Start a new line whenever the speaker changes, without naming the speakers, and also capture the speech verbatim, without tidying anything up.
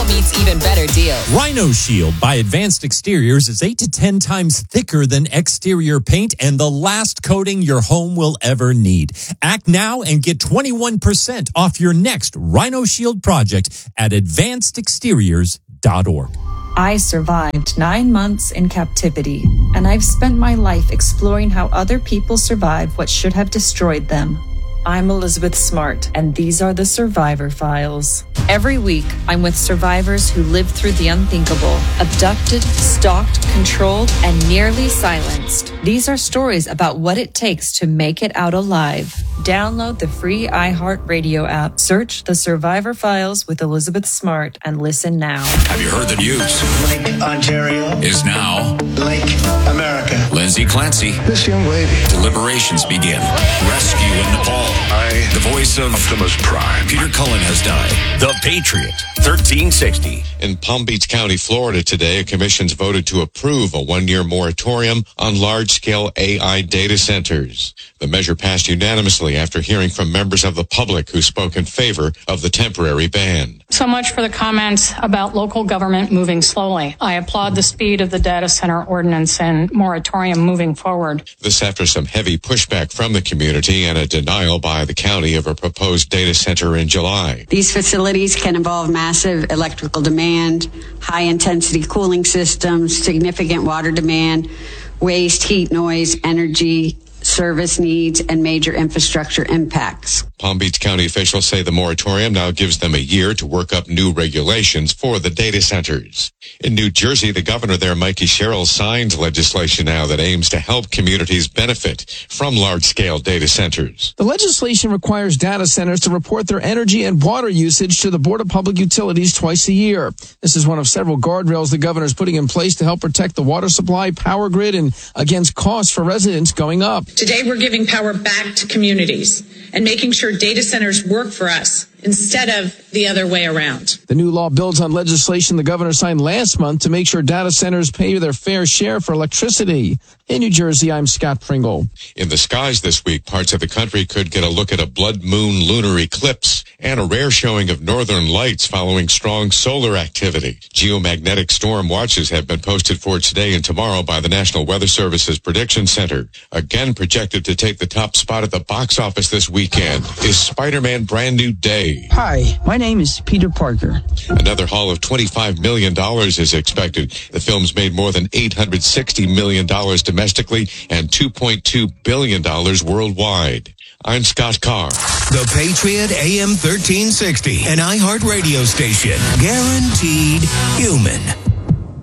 meets even better deals.
Rhino Shield by Advanced Exteriors is eight to ten times thicker than exterior paint and the last coating your home will ever need. Act now and get twenty-one percent off your next Rhino Shield project at advanced exteriors dot org.
I survived nine months in captivity, and I've spent my life exploring how other people survive what should have destroyed them. I'm Elizabeth Smart, and these are the Survivor Files. Every week, I'm with survivors who lived through the unthinkable, abducted, stalked, controlled, and nearly silenced. These are stories about what it takes to make it out alive. Download the free iHeartRadio app, search The Survivor Files with Elizabeth Smart, and listen now.
Have you heard the news?
Lake Ontario
is now
Lake America.
Lindsay Clancy.
This young lady.
Deliberations begin. Rescue in Nepal.
I,
the voice of
Optimus Prime.
Peter Cullen has died. The Patriot. thirteen sixty.
In Palm Beach County, Florida today, a commission's voted to approve a one-year moratorium on large-scale A I data centers. The measure passed unanimously after hearing from members of the public who spoke in favor of the temporary ban.
So much for the comments about local government moving slowly. I applaud the speed of the data center ordinance and moratorium moving forward.
This after some heavy pushback from the community and a denial by the county of a proposed data center in July.
These facilities can involve massive electrical demand, high-intensity cooling systems, significant water demand, waste, heat, noise, energy, service needs, and major infrastructure impacts.
Palm Beach County officials say the moratorium now gives them a year to work up new regulations for the data centers. In New Jersey, the governor there, Mikey Sherrill, signed legislation now that aims to help communities benefit from large-scale data centers.
The legislation requires data centers to report their energy and water usage to the Board of Public Utilities twice a year. This is one of several guardrails the governor is putting in place to help protect the water supply, power grid, and against costs for residents going up.
Today, we're giving power back to communities and making sure data centers work for us instead of the other way around.
The new law builds on legislation the governor signed last month to make sure data centers pay their fair share for electricity. In New Jersey, I'm Scott Pringle.
In the skies this week, parts of the country could get a look at a blood moon lunar eclipse and a rare showing of northern lights following strong solar activity. Geomagnetic storm watches have been posted for today and tomorrow by the National Weather Service's Prediction Center. Again projected to take the top spot at the box office this weekend is Spider-Man Brand New Day.
Hi, my name is Peter Parker.
Another haul of twenty-five million dollars is expected. The film's made more than eight hundred sixty million dollars domestically and two point two billion dollars worldwide. I'm Scott Carr.
The Patriot A M thirteen sixty, an iHeart radio station. Guaranteed human.